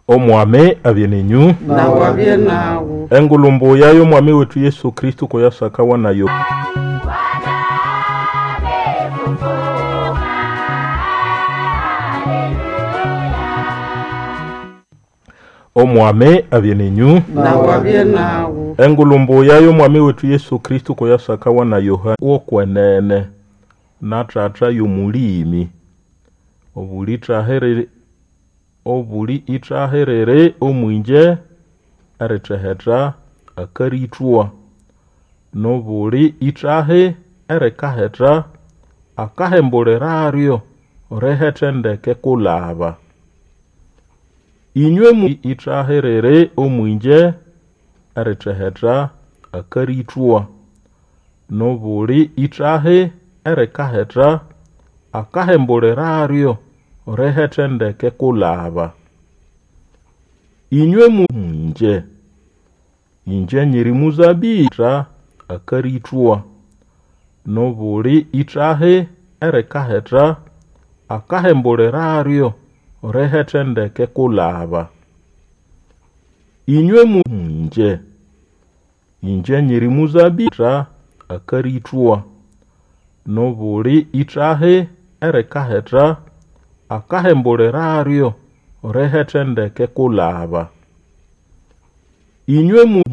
Omwame abyenenyu na wabye nawo engulumbu yayo mwami wetu Yesu Kristo ko yasakawa nayo omwame abyenenyu na wabye nawo engulumbu yayo mwami wetu Yesu Kristo ko yasakawa na Yohana okwenene natata yomulimi obuli itraherere omwinje areteheta akaritwa nobuli itrahe erekaheta akahembolerario rehetendeke kulaba inywe mu itraherere omwinje areteheta akaritwa nobuli itrahe erekaheta akahembolerario rehetendeke kulaba inywe mu inje nyiri muzabira akaritwa nobuli itrahe erekaheta akahembolerario rehetendeke kulaba inywe mu inje nyiri muzabira akaritwa nobuli itrahe erekaheta akahembolerario rehetendeke kulaba inywe mu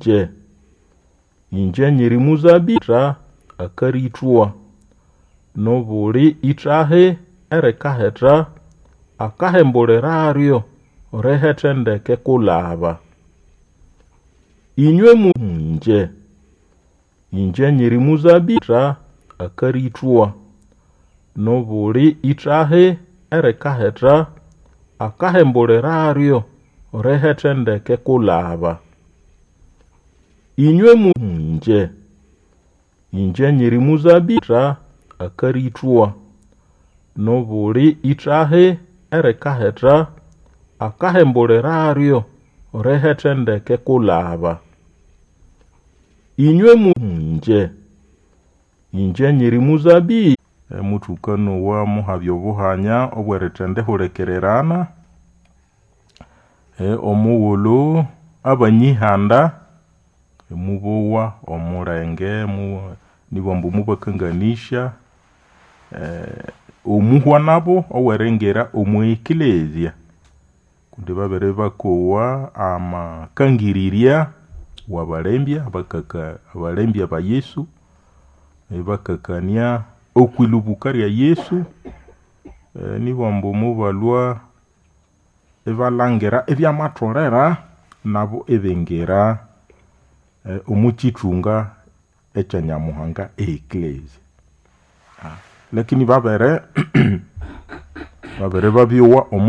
inje nyiri muzabira akaritwa nobuli itrahe erekaheta akahembolerario rehetendeke kulaba inywe mu inje nyiri muzabira akaritwa nobuli itrahe erekaheta akahembolerario rehetendeke kulaba inywe mu inje nyiri muzabira akaritwa nobuli itrahe erekaheta akahembolerario rehetendeke kulaba inywe mu inje nyiri muzabira mutukano wa muhabyo buhanya obweretende hurekererana omuwulu abanyihanda mubowa omurenge nibombu mubakanganisha omuhwa nabo owerengera omwekilesia kundi babere bakowa amakangiriria wabalembya abalembya ba Yesu bakakania okwilubuka lya Yesu nibombu mubalwa ebalangera ebyamatorera nabo ebengera omuchitunga echanyamuhanga ecclesia lakini babere babyowa